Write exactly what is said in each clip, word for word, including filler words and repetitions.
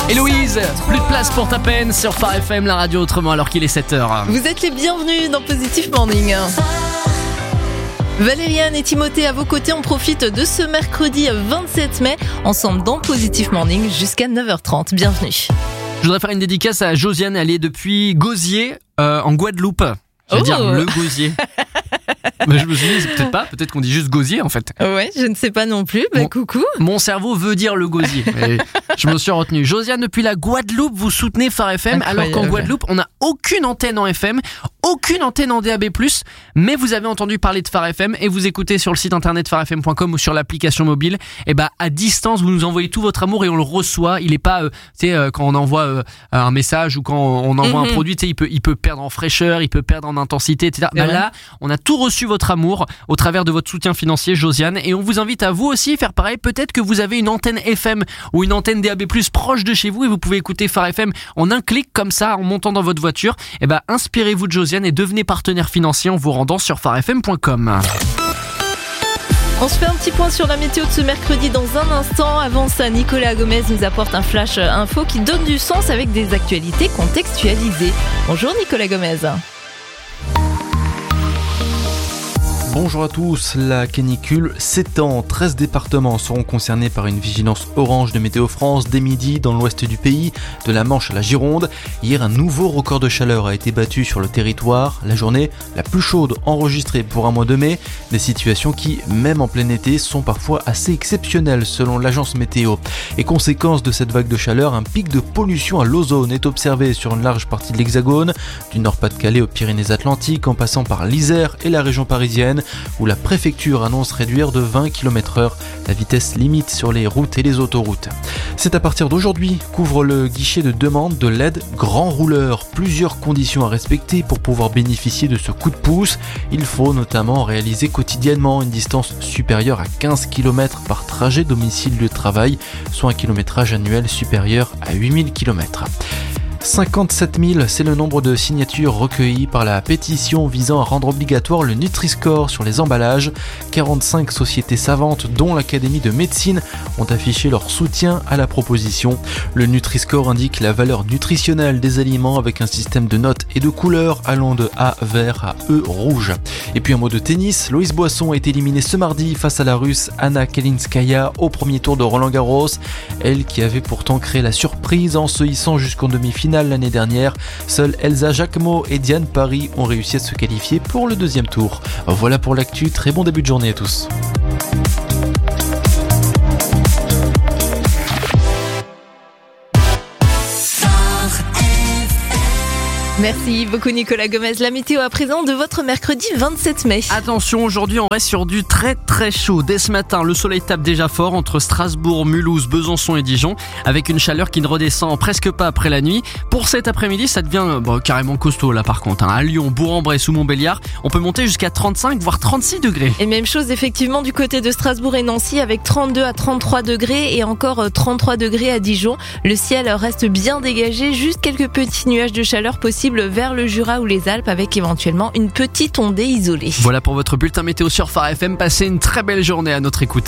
Héloïse, plus de place pour ta peine sur Phare F M, la radio autrement alors qu'il est sept heures. Vous êtes les bienvenus dans Positive Morning. Valériane et Timothée à vos côtés, on profite de ce mercredi vingt-sept mai, ensemble dans Positive Morning jusqu'à neuf heures trente. Bienvenue. Je voudrais faire une dédicace à Josiane, elle est depuis Gosier, euh, en Guadeloupe. Je veux Oh. dire le Gosier. Mais je me suis dit, c'est peut-être pas, peut-être qu'on dit juste Gosier en fait. Ouais, je ne sais pas non plus. Bah, Bon. coucou. Mon cerveau veut dire le Gosier. Et je me suis retenu. Josiane, depuis la Guadeloupe, vous soutenez Phare F M, alors Incroyable. qu'en Guadeloupe, on n'a aucune antenne en F M, aucune antenne en D A B plus, mais vous avez entendu parler de Phare F M et vous écoutez sur le site internet phare f m point com ou sur l'application mobile. Et bah, à distance, vous nous envoyez tout votre amour et on le reçoit. Il est pas, euh, tu sais, euh, quand on envoie euh, un message ou quand on envoie Mhm. un produit, tu sais, il peut, il peut perdre en fraîcheur, il peut perdre en intensité, et cetera. C'est Bah vrai. là, on a tout reçu votre amour au travers de votre soutien financier, Josiane, et on vous invite à vous aussi faire pareil. Peut-être que vous avez une antenne F M ou une antenne D A B plus, proche de chez vous et vous pouvez écouter Phare F M en un clic comme ça en montant dans votre voiture. Et ben, inspirez-vous de Josiane et devenez partenaire financier en vous rendant sur phare f m point com. On se fait un petit point sur la météo de ce mercredi dans un instant. Avant ça, Nicolas Gomez nous apporte un flash info qui donne du sens avec des actualités contextualisées. Bonjour Nicolas Gomez. Bonjour à tous, la canicule s'étend. treize départements seront concernés par une vigilance orange de Météo France dès midi dans l'ouest du pays, de la Manche à la Gironde. Hier, un nouveau record de chaleur a été battu sur le territoire. La journée la plus chaude enregistrée pour un mois de mai. Des situations qui, même en plein été, sont parfois assez exceptionnelles selon l'agence météo. Et conséquence de cette vague de chaleur, un pic de pollution à l'ozone est observé sur une large partie de l'Hexagone, du Nord-Pas-de-Calais aux Pyrénées-Atlantiques en passant par l'Isère et la région parisienne, où la préfecture annonce réduire de vingt kilomètres heure la vitesse limite sur les routes et les autoroutes. C'est à partir d'aujourd'hui qu'ouvre le guichet de demande de l'aide grand rouleur. Plusieurs conditions à respecter pour pouvoir bénéficier de ce coup de pouce. Il faut notamment réaliser quotidiennement une distance supérieure à quinze kilomètres par trajet domicile-lieu de travail, soit un kilométrage annuel supérieur à huit mille kilomètres. cinquante-sept mille, c'est le nombre de signatures recueillies par la pétition visant à rendre obligatoire le Nutri-Score sur les emballages. quarante-cinq sociétés savantes, dont l'Académie de médecine, ont affiché leur soutien à la proposition. Le Nutri-Score indique la valeur nutritionnelle des aliments avec un système de notes et de couleurs allant de A vert à E rouge. Et puis un mot de tennis, Loïs Boisson est éliminée ce mardi face à la Russe Anna Kalinskaya au premier tour de Roland Garros. Elle qui avait pourtant créé la surprise en se hissant jusqu'en demi-finale l'année dernière. Seuls Elsa Jacquemot et Diane Paris ont réussi à se qualifier pour le deuxième tour. Voilà pour l'actu, très bon début de journée à tous. Merci beaucoup Nicolas Gomez. La météo à présent de votre mercredi vingt-sept mai. Attention, aujourd'hui on reste sur du très très chaud. Dès ce matin, le soleil tape déjà fort entre Strasbourg, Mulhouse, Besançon et Dijon, avec une chaleur qui ne redescend presque pas après la nuit. Pour cet après-midi, ça devient bon, carrément costaud là par contre. Hein. À Lyon, Bourg-en-Bresse ou Montbéliard, on peut monter jusqu'à trente-cinq voire trente-six degrés. Et même chose effectivement du côté de Strasbourg et Nancy avec trente-deux à trente-trois degrés et encore trente-trois degrés à Dijon. Le ciel reste bien dégagé, juste quelques petits nuages de chaleur possibles vers le Jura ou les Alpes avec éventuellement une petite ondée isolée. Voilà pour votre bulletin météo sur Phare F M. Passez une très belle journée à notre écoute.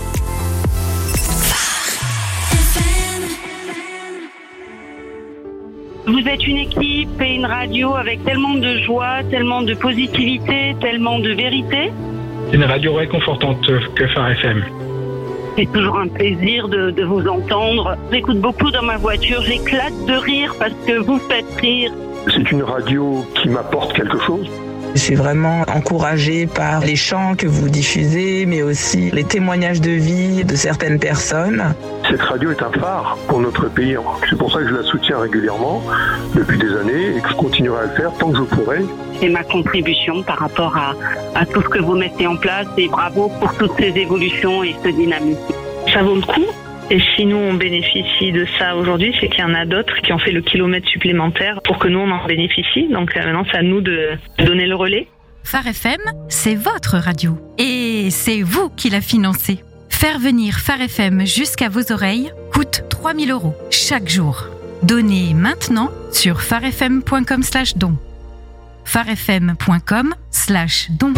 Vous êtes une équipe et une radio avec tellement de joie, tellement de positivité, tellement de vérité. Une radio réconfortante que Phare F M. C'est toujours un plaisir de, de vous entendre. J'écoute beaucoup dans ma voiture, j'éclate de rire parce que vous faites rire. C'est une radio qui m'apporte quelque chose. Je suis vraiment encouragée par les chants que vous diffusez, mais aussi les témoignages de vie de certaines personnes. Cette radio est un phare pour notre pays. C'est pour ça que je la soutiens régulièrement depuis des années et que je continuerai à le faire tant que je pourrai. C'est ma contribution par rapport à, à tout ce que vous mettez en place et bravo pour toutes ces évolutions et ce dynamisme. Ça vaut le coup. Et si nous on bénéficie de ça aujourd'hui, c'est qu'il y en a d'autres qui ont fait le kilomètre supplémentaire pour que nous on en bénéficie. Donc maintenant c'est à nous de donner le relais. Phare F M, c'est votre radio. Et c'est vous qui la financez. Faire venir Phare F M jusqu'à vos oreilles coûte trois mille euros chaque jour. Donnez maintenant sur pharefm point com slash don. pharefm point com slash don.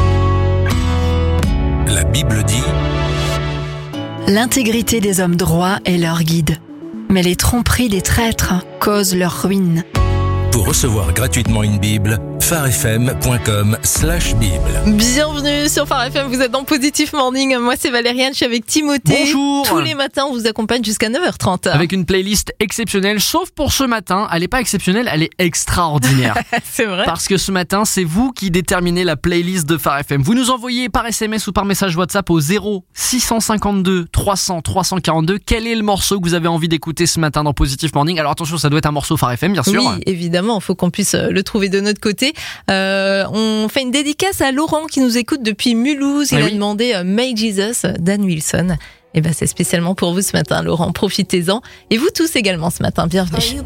La Bible dit: l'intégrité des hommes droits est leur guide. Mais les tromperies des traîtres causent leur ruine. Pour recevoir gratuitement une Bible, farfm.com slash Bible. Bienvenue sur Phare F M, vous êtes dans Positif Morning. Moi c'est Valériane, je suis avec Timothée. Bonjour. Tous les matins on vous accompagne jusqu'à neuf heures trente. Avec une playlist exceptionnelle, sauf pour ce matin. Elle n'est pas exceptionnelle, elle est extraordinaire. C'est vrai. Parce que ce matin, c'est vous qui déterminez la playlist de Phare F M. Vous nous envoyez par S M S ou par message WhatsApp au zéro six cent cinquante-deux trois cents trois cent quarante-deux. Quel est le morceau que vous avez envie d'écouter ce matin dans Positif Morning? Alors attention, ça doit être un morceau Phare F M bien sûr. Oui, évidemment. Il faut qu'on puisse le trouver de notre côté. Euh, on fait une dédicace à Laurent qui nous écoute depuis Mulhouse. Il ah a oui. demandé euh, Make Jesus d'Ann Wilson. Et ben c'est spécialement pour vous ce matin, Laurent. Profitez-en. Et vous tous également ce matin. Bienvenue.